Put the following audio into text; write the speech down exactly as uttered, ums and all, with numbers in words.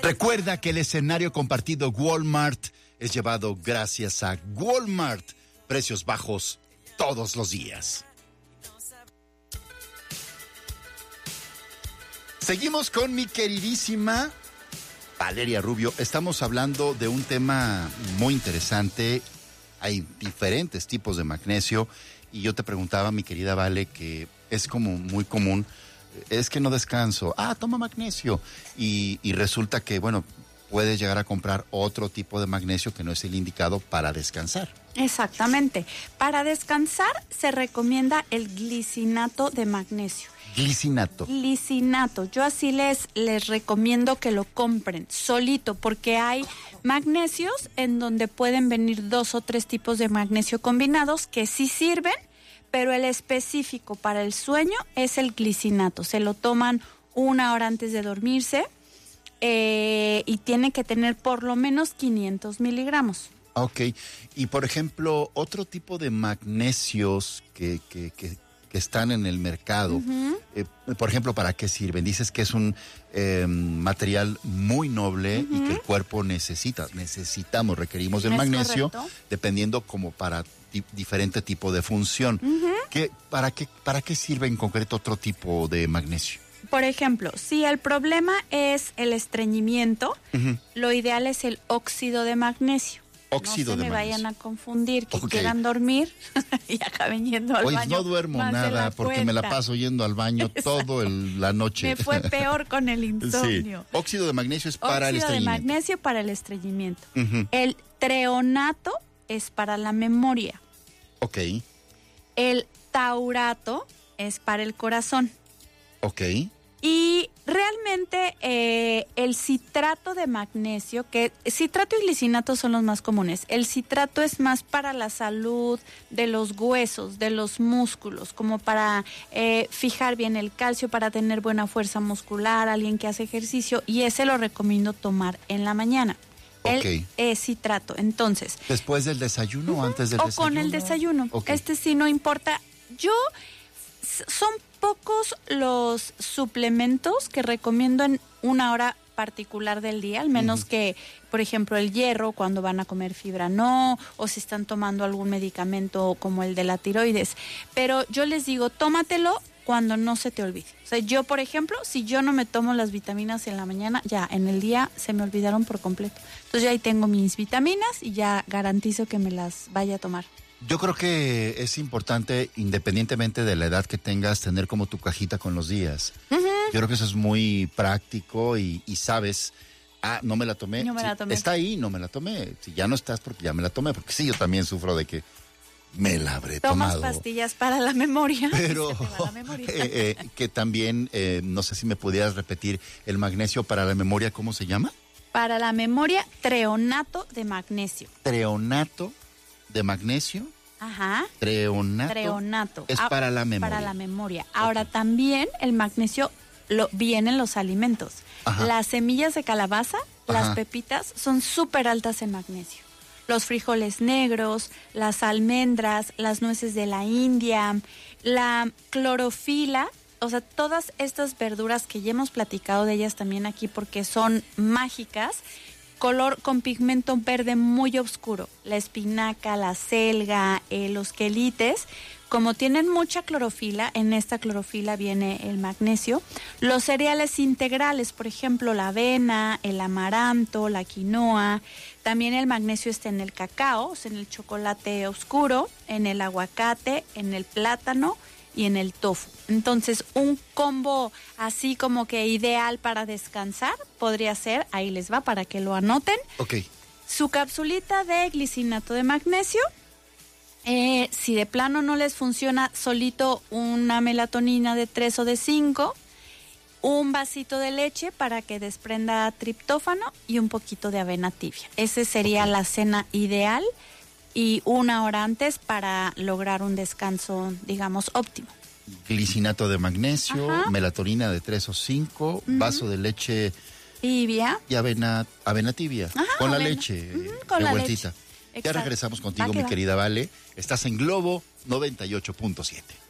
Recuerda que el escenario compartido Walmart es llevado gracias a Walmart. Precios bajos todos los días. Seguimos con mi queridísima Valeria Rubio. Estamos hablando de un tema muy interesante. Hay diferentes tipos de magnesio. Y yo te preguntaba, mi querida Vale, que es como muy común. Es que no descanso. Ah, toma magnesio. Y, y resulta que, bueno, puedes llegar a comprar otro tipo de magnesio que no es el indicado para descansar. Exactamente. Para descansar se recomienda el glicinato de magnesio. Glicinato. Glicinato. Yo así les, les recomiendo que lo compren solito, porque hay magnesios en donde pueden venir dos o tres tipos de magnesio combinados que sí sirven, pero el específico para el sueño es el glicinato. Se lo toman una hora antes de dormirse eh, y tiene que tener por lo menos quinientos miligramos. Ok. Y, por ejemplo, otro tipo de magnesios que... que, que que están en el mercado, uh-huh. eh, por ejemplo, ¿para qué sirven? Dices que es un eh, material muy noble uh-huh. y que el cuerpo necesita, necesitamos, requerimos del magnesio, correcto. Dependiendo como para di- diferente tipo de función. Uh-huh. ¿Qué, para, qué, ¿Para qué sirve en concreto otro tipo de magnesio? Por ejemplo, si el problema es el estreñimiento, uh-huh. lo ideal es el óxido de magnesio. Óxido no se de me magnesio. Vayan a confundir, que okay. quieran dormir y acaben yendo al Oye, baño. no duermo nada porque cuenta. me la paso yendo al baño toda la noche. Me fue peor con el insomnio. Sí. Óxido de magnesio es para Óxido el estreñimiento. Óxido de magnesio para el estreñimiento. Uh-huh. El treonato es para la memoria. Ok. El taurato es para el corazón. Ok. Y realmente eh, el citrato de magnesio, que citrato y glicinato son los más comunes. El citrato es más para la salud de los huesos, de los músculos, como para eh, fijar bien el calcio, para tener buena fuerza muscular, alguien que hace ejercicio, y ese lo recomiendo tomar en la mañana. Okay. El eh, citrato, entonces. ¿Después del desayuno uh-huh, o antes del o desayuno? O con el desayuno. Okay. Este sí no importa. Yo, son pocos los suplementos que recomiendo en una hora particular del día, al menos uh-huh. que, por ejemplo, el hierro, cuando van a comer fibra no, o si están tomando algún medicamento como el de la tiroides. Pero yo les digo, tómatelo cuando no se te olvide. O sea, yo, por ejemplo, si yo no me tomo las vitaminas en la mañana, ya en el día se me olvidaron por completo. Entonces ya ahí tengo mis vitaminas y ya garantizo que me las vaya a tomar. Yo creo que es importante, independientemente de la edad que tengas, tener como tu cajita con los días. Uh-huh. Yo creo que eso es muy práctico y, y sabes, ah, no me la tomé. No me la tomé. Sí, está ahí, no me la tomé. Si ya no estás, porque ya me la tomé. Porque sí, yo también sufro de que me la habré Tomas tomado. Tomas pastillas para la memoria. Pero se te va la memoria. eh, eh, que también, eh, no sé si me pudieras repetir, el magnesio para la memoria, ¿cómo se llama? Para la memoria, treonato de magnesio. Treonato de magnesio. Ajá. Treonato. Treonato. Es ah, para la memoria. Para la memoria. Ahora okay. también el magnesio lo, viene en los alimentos. Ajá. Las semillas de calabaza, Ajá. las pepitas, son súper altas en magnesio. Los frijoles negros, las almendras, las nueces de la India, la clorofila, o sea, todas estas verduras que ya hemos platicado de ellas también aquí porque son mágicas, color con pigmento verde muy oscuro, la espinaca, la selga, eh, los quelites, como tienen mucha clorofila, en esta clorofila viene el magnesio. Los cereales integrales, por ejemplo, la avena, el amaranto, la quinoa. También el magnesio está en el cacao, o sea, en el chocolate oscuro, en el aguacate, en el plátano y en el tofu. Entonces, un combo así como que ideal para descansar podría ser, ahí les va para que lo anoten. Ok. Su capsulita de glicinato de magnesio. Eh, si de plano no les funciona solito, una melatonina de tres o de cinco, un vasito de leche para que desprenda triptófano y un poquito de avena tibia. Esa sería okay. la cena ideal y una hora antes para lograr un descanso, digamos, óptimo. Glicinato de magnesio, Ajá. melatonina de tres o cinco, uh-huh. vaso de leche tibia y avena, avena tibia, Ajá, con avena. la leche, uh-huh, con de la vueltita. leche. Ya Exacto. regresamos contigo, va mi va. querida Vale. Estás en Globo noventa y ocho punto siete.